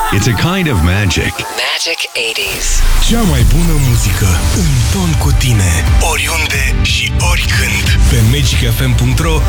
It's a kind of magic. Magic 80s. Cea mai bună muzică în ton cu tine, oriunde și oricând, pe magicfm.ro